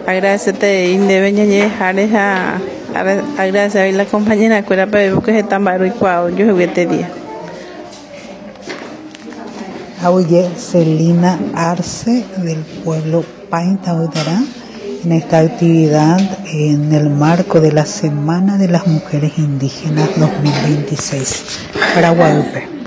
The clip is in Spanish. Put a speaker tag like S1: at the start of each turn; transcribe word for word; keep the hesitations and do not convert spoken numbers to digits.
S1: Agradecerte independiente Jareja, agradecer a la compañera Cuera Pedro que está en y Cuau, yo juguete día.
S2: Auye Celina Arce del pueblo Painta Udará en esta actividad en el marco de la Semana de las Mujeres Indígenas dos mil veintiséis para Guadalupe.